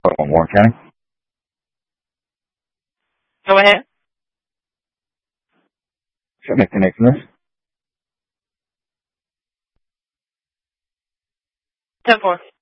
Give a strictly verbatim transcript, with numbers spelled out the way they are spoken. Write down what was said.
Hold on, Warren County. Go ahead. Should I make the next this? ten four.